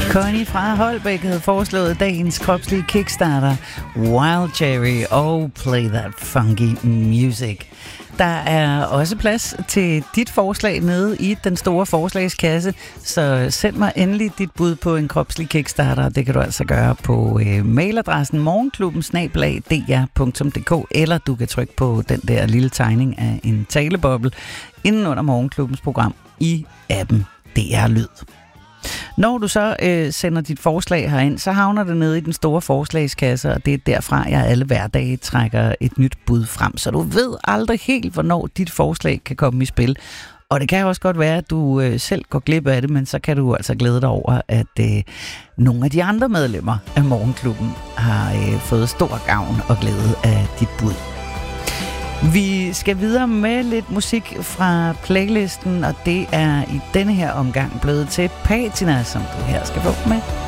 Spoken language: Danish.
Connie fra Holbæk havde foreslået dagens kropslige kickstarter, Wild Cherry og Play That Funky Music. Der er også plads til dit forslag nede i den store forslagskasse, så send mig endelig dit bud på en kropslig kickstarter. Det kan du altså gøre på mailadressen morgenklubben@dr.dk, eller du kan trykke på den der lille tegning af en taleboble inden under Morgenklubbens program i appen DR Lyd. Når du så sender dit forslag herind, så havner det nede i den store forslagskasse, og det er derfra, jeg alle hverdage trækker et nyt bud frem. Så du ved aldrig helt, hvornår dit forslag kan komme i spil. Og det kan også godt være, at du selv går glip af det, men så kan du altså glæde dig over, at nogle af de andre medlemmer af Morgenklubben har fået stor gavn og glæde af dit bud. Vi skal videre med lidt musik fra playlisten, og det er i denne her omgang blevet til Patina, som du her skal få med.